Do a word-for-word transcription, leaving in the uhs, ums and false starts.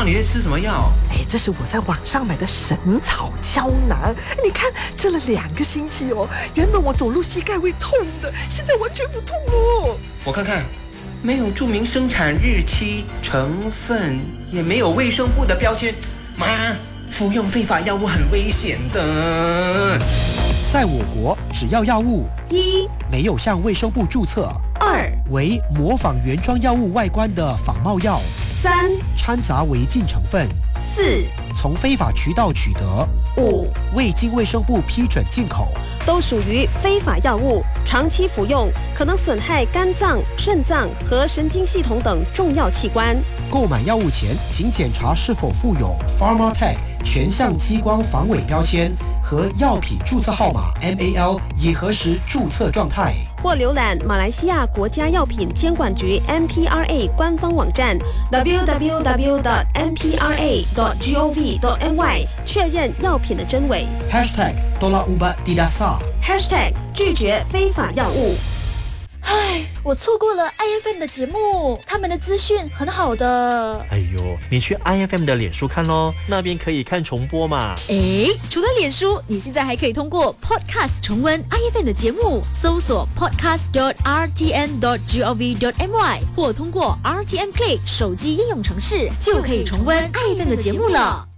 妈，你在吃什么药？ 哎，这是我在网上买的神草胶囊，你看吃了两个星期哦，原本我走路膝盖会痛的，现在完全不痛哦。 我看看，没有注明生产日期、成分，也没有卫生部的标签。妈，服用非法药物很危险的。 在我国，只要药物一没有向卫生部注册， 二为模仿原装药物外观的仿冒药， 三掺杂违禁成分， 四从非法渠道取得， 五未经卫生部批准进口， 都属于非法药物，长期服用可能损害肝脏、肾脏和神经系统等重要器官。 购买药物前，请检查是否附有 Pharmatech 全项激光防伪标签和药品注册号码 M A L， 以核实注册状态。 或浏览马来西亚国家药品监管局 M P R A 官方网站 double-u double-u double-u dot m p r a dot gov dot m y 确认药品的真伪。 Hashtag Tolak Ubat Tidak Sah Hashtag 拒绝非法药物。 唉，我错过了 I F M 的节目，他们的资讯很好的。 哎呦，你去 I F M 的脸书看咯，那边可以看重播嘛。 诶，除了脸书，你现在还可以通过 Podcast 重温 I F M 的节目，搜索 podcast dot r t n dot gov dot m y 或通过 R T N Play 手机应用程式，就可以重温 I F M 的节目了。